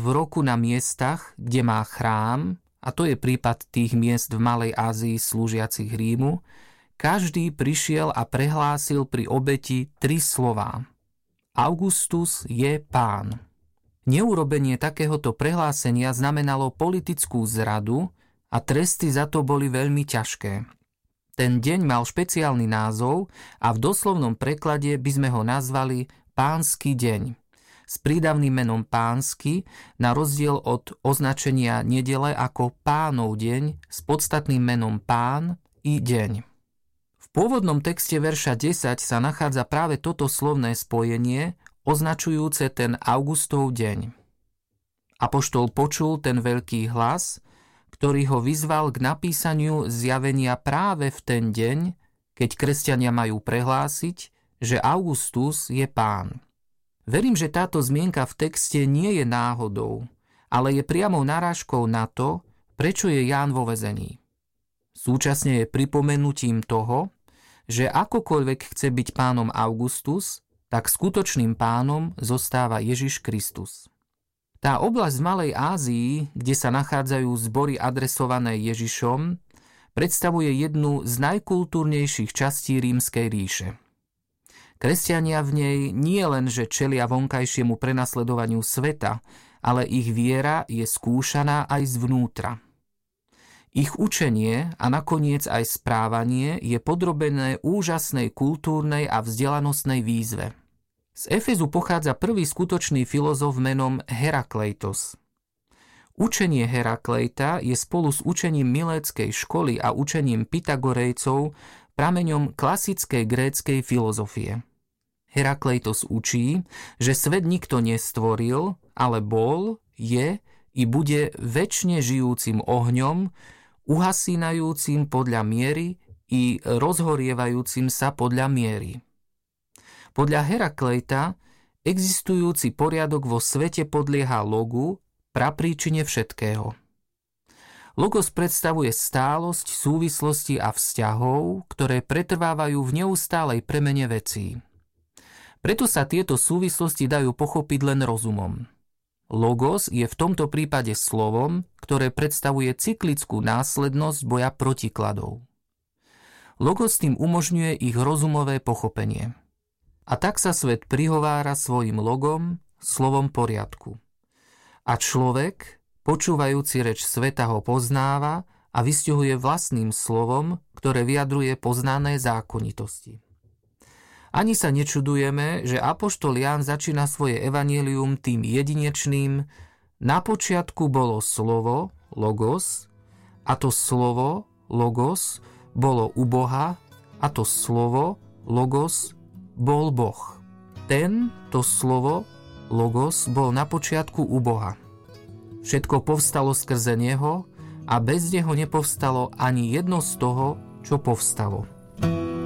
v roku na miestach, kde má chrám, a to je prípad tých miest v Malej Ázii slúžiacich Rímu, každý prišiel a prehlásil pri obeti 3 slová. Augustus je pán. Neurobenie takéhoto prehlásenia znamenalo politickú zradu a tresty za to boli veľmi ťažké. Ten deň mal špeciálny názov a v doslovnom preklade by sme ho nazvali Pánsky deň. S prídavným menom Pánsky, na rozdiel od označenia nedele ako Pánov deň s podstatným menom Pán i deň. V pôvodnom texte verša 10 sa nachádza práve toto slovné spojenie, označujúce ten Augustov deň. Apoštol počul ten veľký hlas, ktorý ho vyzval k napísaniu zjavenia práve v ten deň, keď kresťania majú prehlásiť, že Augustus je pán. Verím, že táto zmienka v texte nie je náhodou, ale je priamou narážkou na to, prečo je Ján vo väzení. Súčasne je pripomenutím toho, že akokoľvek chce byť pánom Augustus, tak skutočným pánom zostáva Ježiš Kristus. Tá oblasť v Malej Ázii, kde sa nachádzajú zbory adresované Ježišom, predstavuje jednu z najkultúrnejších častí Rímskej ríše. Kresťania v nej nie len, že čelia vonkajšiemu prenasledovaniu sveta, ale ich viera je skúšaná aj zvnútra. Ich učenie a nakoniec aj správanie je podrobené úžasnej kultúrnej a vzdelanostnej výzve. Z Efezu pochádza prvý skutočný filozof menom Herakleitos. Učenie Herakleita je spolu s učením miléckej školy a učením Pythagorejcov prameňom klasickej gréckej filozofie. Herakleitos učí, že svet nikto nestvoril, ale bol, je i bude večne žijúcim ohňom, uhasínajúcim podľa miery i rozhorievajúcim sa podľa miery. Podľa Herakleita existujúci poriadok vo svete podlieha logu, prapríčine všetkého. Logos predstavuje stálosť, súvislosti a vzťahov, ktoré pretrvávajú v neustálej premene vecí. Preto sa tieto súvislosti dajú pochopiť len rozumom. Logos je v tomto prípade slovom, ktoré predstavuje cyklickú následnosť boja protikladov. Logos tým umožňuje ich rozumové pochopenie. A tak sa svet prihovára svojim logom, slovom poriadku. A človek, počúvajúci reč sveta, ho poznáva a vystihuje vlastným slovom, ktoré vyjadruje poznané zákonitosti. Ani sa nečudujeme, že apoštol Ján začína svoje evanjelium tým jedinečným: na počiatku bolo slovo, logos, a to slovo, logos, bolo u Boha, a to slovo, logos, bol Boh. To slovo, logos, bol na počiatku u Boha. Všetko povstalo skrze neho a bez neho nepovstalo ani jedno z toho, čo povstalo.